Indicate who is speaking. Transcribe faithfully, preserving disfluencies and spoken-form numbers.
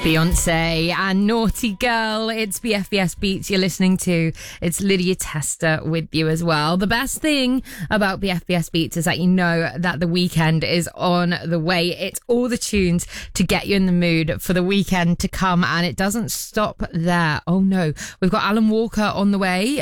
Speaker 1: Beyonce and Naughty Girl. It's B F B S Beats you're listening to. It's Lydia Tester with you as well. The best thing about B F B S Beats is that you know that the weekend is on the way. It's all the tunes to get you in the mood for the weekend to come, and it doesn't stop there. Oh no, we've got Alan Walker on the way